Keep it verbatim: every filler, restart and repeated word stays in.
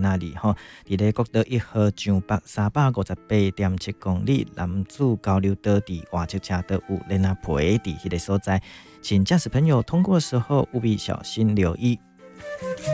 那里吼，伫咧国道一号上北三百五十八点七公里男子交流道伫外侧车道有莲仔皮伫迄个所在，请驾驶朋友通过的时候务必小心留意。